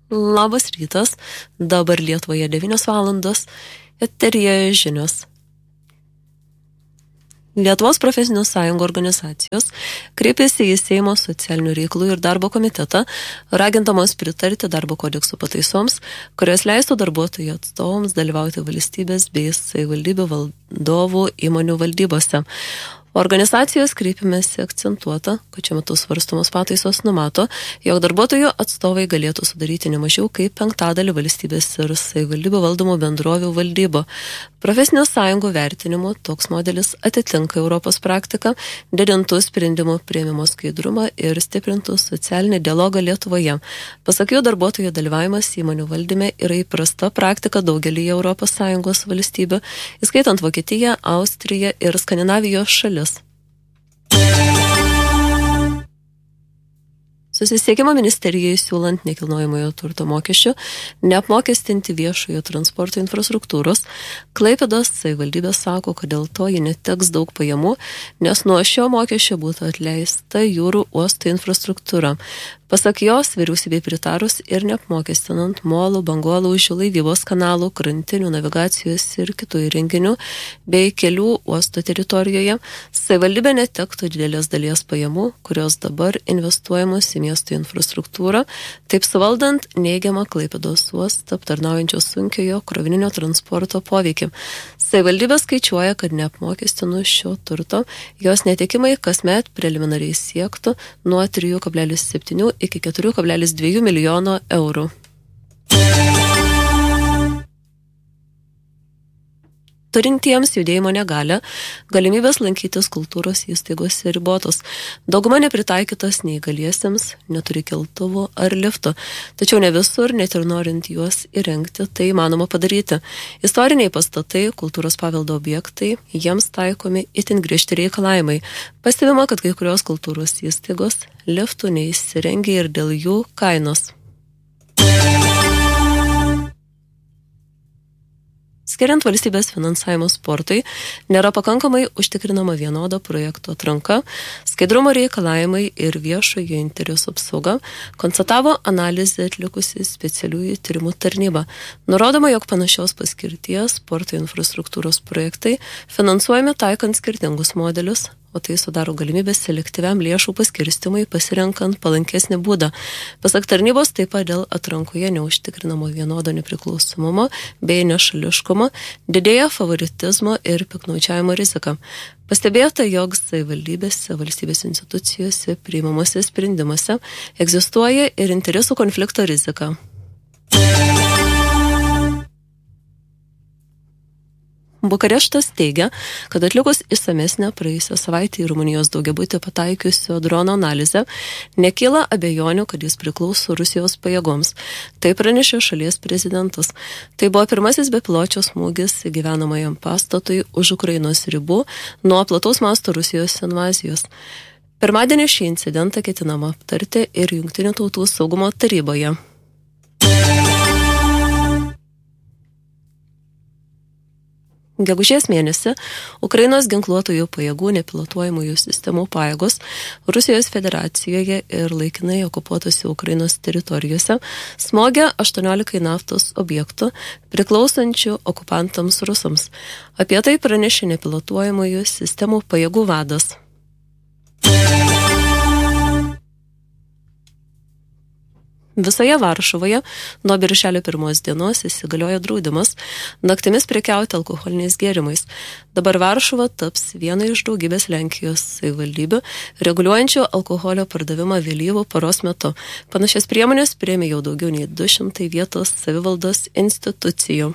Labas rytas, dabar Lietuvoje 9 valandos, eteryje žinios. Lietuvos profesinių sąjungų organizacijos kreipėsi į Seimo socialinių reikalų ir darbo komitetą, ragindamos pritarti darbo kodeksų pataisoms, kurios leistų darbuotojų atstovams dalyvauti valstybės bei savivaldybių vadovų įmonių valdybose. Organizacijos kreipimėsi akcentuota, kad šiuo metu svarstomos pataisos numato, jog darbuotojų atstovai galėtų sudaryti ne mažiau kaip 5% valstybės ir savivaldybių valdomų bendrovių valdybo. Profesinių sąjungų vertinimu toks modelis atitinka Europos praktiką, didintų sprendimų priėmimo skaidrumą ir stiprintų socialinį dialogą Lietuvoje. Pasak jų, darbuotojų dalyvavimas įmonių valdyme yra įprasta praktika daugelį Europos Sąjungos valstybių, įskaitant Vokietiją, Austriją ir Skandinavijos šalis. Susisiekimo ministerijai siūlant nekilnojamojo turto mokesčių neapmokestinti viešojo transporto infrastruktūros, Klaipėdos savivaldybė sako, kad dėl to ji neteks daug pajamų, nes nuo šio mokesčio būtų atleista jūrų uosto infrastruktūra. Pasak jos, vyriausybei pritarus ir neapmokestinant molų, bangolų, laivybos kanalų, krantinių, navigacijos ir kitų įrenginių bei kelių uosto teritorijoje, savivaldybė netektų didelės dalies pajamų, kurios dabar investuojamos į miesto infrastruktūrą, taip suvaldant neigiamą Klaipėdos uostą aptarnaujančio sunkiojo krovininio transporto poveikį. Savivaldybė skaičiuoja, kad neapmokestinus šio turto, jos netekimai kasmet preliminariai siektų nuo 3,7 iki 4,2 milijono eurų. Turintiems judėjimo negalią, galimybės lankytis kultūros įstaigose ribotos. Dauguma nepritaikytas neįgaliesiems, neturi keltuvų ar liftų. Tačiau ne visur, net ir norint juos įrengti, tai įmanoma padaryti. Istoriniai pastatai, kultūros paveldo objektai, jiems taikomi itin griežti reikalavimai. Pastebima, kad kai kurios kultūros įstaigos liftų neįsirengia ir dėl jų kainos. Skiriant valstybės finansavimo sportui, nėra pakankamai užtikrinama vienoda projektų atranka, skaidrumo reikalavimai ir viešojo interesų apsauga, konstatavo analizę atlikusi specialiųjų tyrimų tarnyba. Nurodoma, jog panašios paskirties sporto infrastruktūros projektai finansuojami taikant skirtingus modelius, o tai sudaro galimybę selektyviam lėšų paskirstimui pasirenkant palankesnį būdą. Pasak tarnybos, taip pat dėl atrankoje neužtikrinamo vienodo nepriklausomumo bei nešališkumo didėja favoritizmo ir piktnaudžiavimo rizika. Pastebėta, jog savivaldybėse, valstybės institucijose, priimamuose sprendimuose egzistuoja ir interesų konflikto rizika. Bukareštas teigia, kad atlikus išsamesnę praėjusią savaitę į Rumunijos daugiabutį pataikiusio drono analizę, nekyla abejonių, kad jis priklauso Rusijos pajėgoms. Tai pranešė šalies prezidentas. Tai buvo pirmasis bepiločio smūgis gyvenamajam pastatui už Ukrainos ribų nuo plataus masto Rusijos invazijos. Pirmadienį šį incidentą ketinama aptarti ir Jungtinių tautų saugumo taryboje. Gegužės mėnesį Ukrainos ginkluotojų pajėgų nepilotuojamųjų sistemų pajėgos Rusijos federacijoje ir laikinai okupuotose Ukrainos teritorijose smogė 18 naftos objektų priklausančių okupantams rusams. Apie tai pranešė nepilotuojamųjų sistemų pajėgų vadas. Visoje Varšuvoje nuo birželio 1 dienos įsigaliojo draudimas naktimis prekiauti alkoholiniais gėrimais. Dabar Varšuva taps viena iš daugybės Lenkijos savivaldybių, reguliuojančių alkoholio pardavimą vėlyvų paros metu. Panašias priemonės priėmė jau daugiau nei 200 vietos savivaldos institucijų.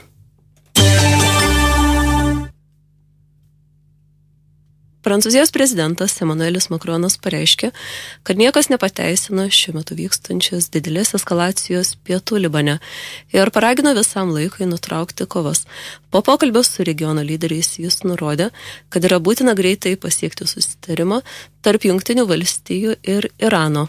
Prancūzijos prezidentas Emmanuelis Macronas pareiškė, kad niekas nepateisino šiuo metu vykstančios didelės eskalacijos pietų Libane ir paragino visam laikui nutraukti kovas. Po pokalbio su regiono lyderiais jis nurodė, kad yra būtina greitai pasiekti susitarimą tarp Jungtinių valstijų ir Irano.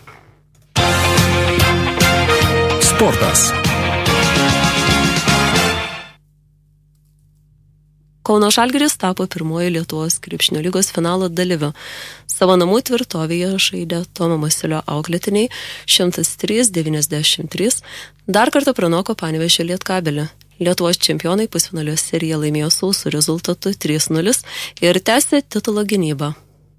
Sportas. Kauno Žalgiris tapo pirmoji Lietuvos krepšinio lygos finalo dalyviu. Savo namų tvirtovėje žaidė Tomo Masiulio auklėtiniai 103-93, dar kartą pranoko Panevėžio Lietkabelį. Lietuvos čempionai pusfinalio seriją laimėjo sausų rezultatu 3-0 ir tęsė titulo gynybą.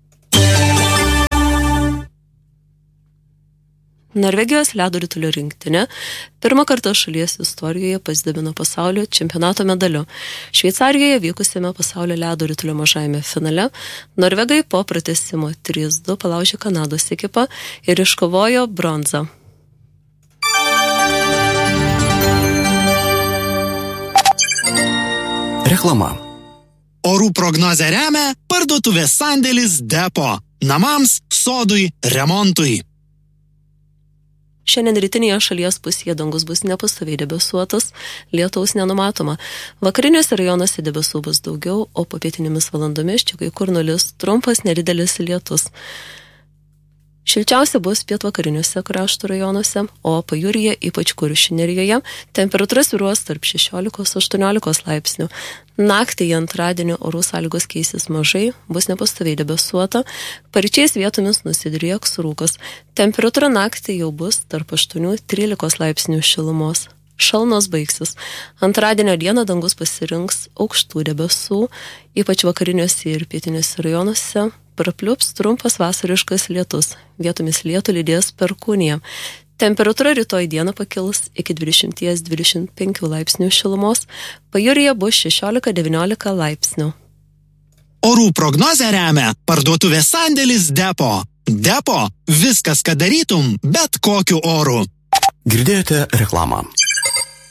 Norvegijos ledo ritulio rinktinė pirmą kartą šalies istorijoje pasidabino pasaulio čempionato medaliu. Šveicarijoje vykusiame pasaulio ledo ritulio mažajame finale norvegai po pratęsimo 3-2 palaužė Kanados ekipą ir iškovojo bronzą. Reklama. Orų prognozę remia parduotuvės sandėlis Depo. Namams, sodui, remontui. Šiandien rytinėje šalies pusėje dangus bus nepastoviai debesuotas, lietaus nenumatoma. Vakariniuose rajonuose debesų bus daugiau, o popietinėmis valandomis čia kai kur nulis trumpas nedidelis lietus. Šilčiausia bus pietvakariniuose krašto rajonuose, o pajūryje, ypač Kuršių nerijoje, temperatūra svyruos tarp 16-18 laipsnių. Naktį į antradienį orų sąlygos keisis mažai, bus nepastoviai debesuota, paryčiais vietomis nusidrieks rūkas. Temperatūra naktį jau bus tarp 8-13 laipsnių šilumos. Šalnos baigsis. Antradienio dieną dangus pasirinks aukštų debesų, ypač vakariniuose ir pietiniuose rajonuose. Prapliups trumpas vasariškas lietus. Vietomis lietų lydės perkūnija. Temperatūra rytoj dieną pakils iki 20-25 laipsnių šilumos. Pajūryje bus 16-19 laipsnių. Orų prognozę remia parduotuvės sandėlis Depo. Depo – viskas, ką darytum, bet kokiu oru. Girdėjote reklamą.